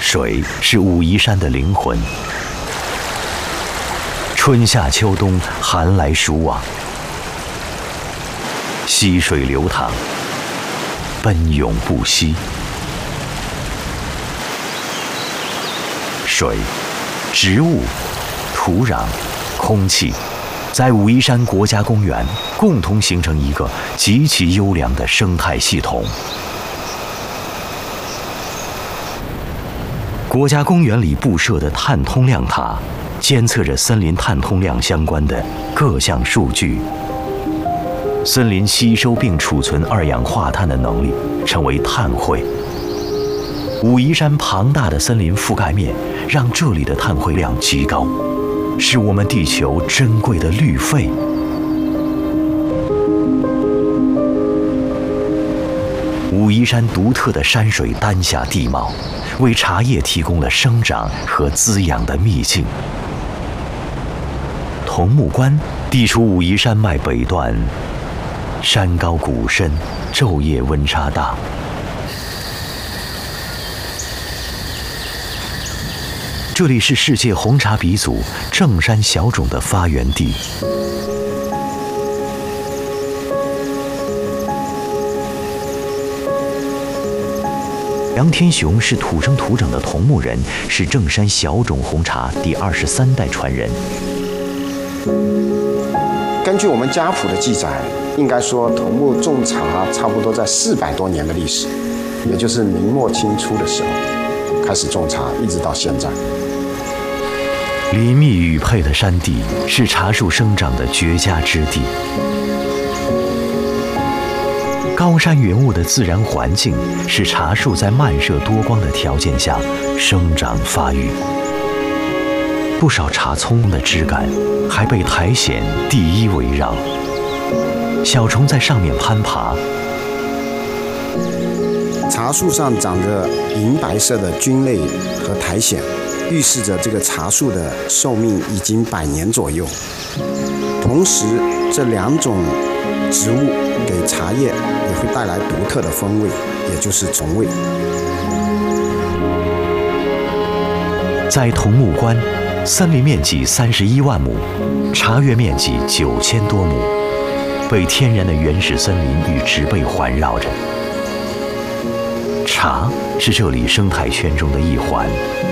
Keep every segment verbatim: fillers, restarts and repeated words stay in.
水是武夷山的灵魂，春夏秋冬，寒来暑往，溪水流淌，奔涌不息。水、植物、土壤、空气，在武夷山国家公园共同形成一个极其优良的生态系统。国家公园里布设的碳通量塔，监测着森林碳通量相关的各项数据。森林吸收并储存二氧化碳的能力称为碳汇。武夷山庞大的森林覆盖面，让这里的碳汇量极高，是我们地球珍贵的绿肺。武夷山独特的山水丹霞地貌，为茶叶提供了生长和滋养的秘境。桐木关地处武夷山脉北段，山高谷深，昼夜温差大。这里是世界红茶鼻祖正山小种的发源地。梁天雄是土生土长的桐木人，是正山小种红茶第二十三代传人。 根据我们家谱的记载，应该说桐木种茶差不多在四百多年的历史，也就是明末清初的时候开始种茶，一直到现在。 林密雨配的山地是茶树生长的绝佳之地。高山云雾的自然环境，使茶树在漫射多光的条件下生长发育。不少茶葱的枝干还被苔藓、地衣围绕，小虫在上面攀爬。 茶树上长着银白色的菌类和苔藓，预示着这个茶树的寿命已经百年左右。同时，这两种植物给茶叶也会带来独特的风味，也就是虫味。 在桐木关，森林面积三十一万亩，茶园面积九千多亩，被天然的原始森林与植被环绕着。茶是这里生态圈中的一环。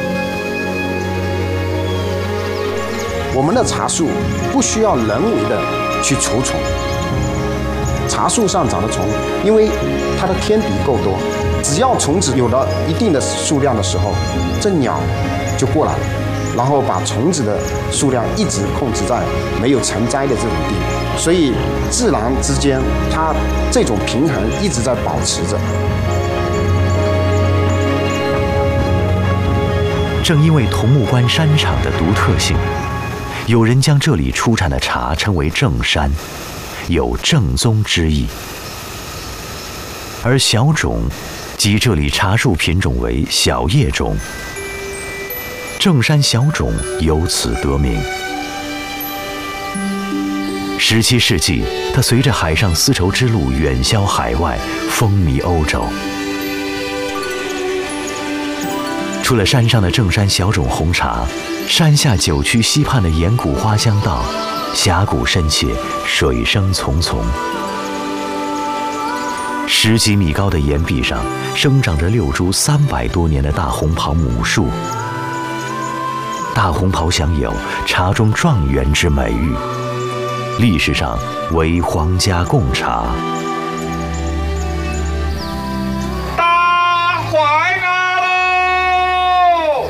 我们的茶树不需要人为的去除虫，茶树上长的虫，因为它的天敌够多，只要虫子有了一定的数量的时候，这鸟就过来了，然后把虫子的数量一直控制在没有成灾的这种地步，所以自然之间它这种平衡一直在保持着。 正因为桐木关山场的独特性，有人将这里出产的茶称为正山，有正宗之意。而小种即这里茶树品种为小叶种，正山小种由此得名。十七世纪，它随着海上丝绸之路远销海外，风靡欧洲。除了山上的正山小种红茶，山下九曲溪畔的岩谷花香道，峡谷深切，水声淙淙。十几米高的岩壁上生长着六株三百多年的大红袍母树。大红袍享有茶中状元之美誉，历史上为皇家贡茶。 大怀阿喽！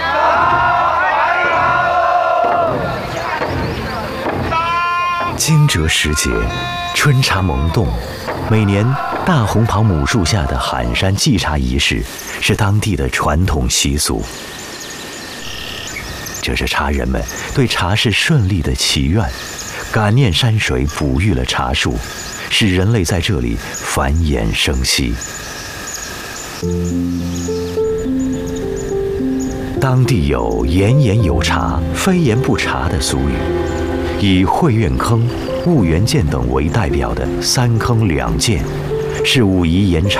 惊蛰时节，春茶萌动。每年大红袍母树下的喊山祭茶仪式是当地的传统习俗。这是茶人们对茶事顺利的祈愿，感念山水哺育了茶树，使人类在这里繁衍生息。当地有言言有茶，非言不茶的俗语，以慧苑坑、婺源涧等为代表的三坑两涧，是武夷岩茶